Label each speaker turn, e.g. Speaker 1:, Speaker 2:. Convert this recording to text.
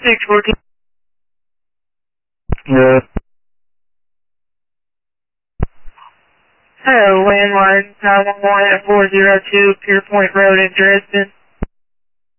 Speaker 1: 614.
Speaker 2: Yeah.
Speaker 1: Hello, landline 911 at 402 Pierpoint Road in Dresden.